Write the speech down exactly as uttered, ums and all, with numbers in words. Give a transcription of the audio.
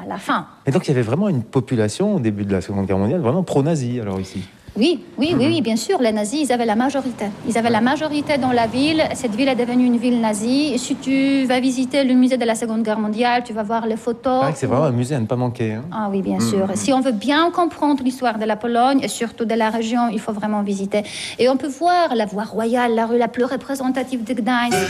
à la fin. Et donc il y avait vraiment une population au début de la Seconde Guerre mondiale vraiment pro-nazi alors ici. Oui, oui, oui, oui, bien sûr, les nazis, ils avaient la majorité. Ils avaient la majorité dans la ville. Cette ville est devenue une ville nazie. Si tu vas visiter le musée de la Seconde Guerre mondiale, tu vas voir les photos. Ah, c'est vraiment un musée à ne pas manquer. Hein. Ah oui, bien sûr. Mmh. Si on veut bien comprendre l'histoire de la Pologne, et surtout de la région, il faut vraiment visiter. Et on peut voir la voie royale, la rue la plus représentative de Gdańsk.